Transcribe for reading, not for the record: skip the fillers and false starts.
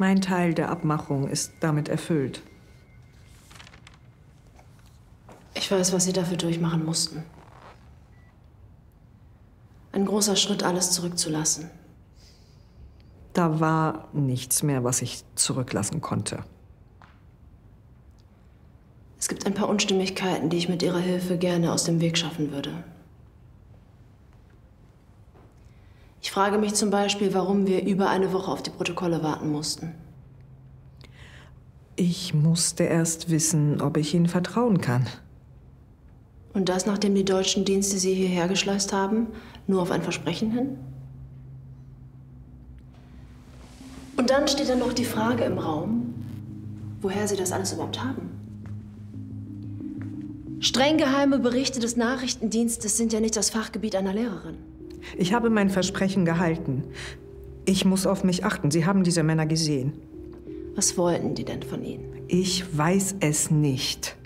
Mein Teil der Abmachung ist damit erfüllt. Ich weiß, was Sie dafür durchmachen mussten. Ein großer Schritt, alles zurückzulassen. Da war nichts mehr, was ich zurücklassen konnte. Es gibt ein paar Unstimmigkeiten, die ich mit Ihrer Hilfe gerne aus dem Weg schaffen würde. Ich frage mich zum Beispiel, warum wir über eine Woche auf die Protokolle warten mussten. Ich musste erst wissen, ob ich Ihnen vertrauen kann. Und das, nachdem die deutschen Dienste Sie hierher geschleust haben, nur auf ein Versprechen hin? Und dann steht da noch die Frage im Raum, woher Sie das alles überhaupt haben. Streng geheime Berichte des Nachrichtendienstes sind ja nicht das Fachgebiet einer Lehrerin. Ich habe mein Versprechen gehalten. Ich muss auf mich achten. Sie haben diese Männer gesehen. Was wollten die denn von Ihnen? Ich weiß es nicht.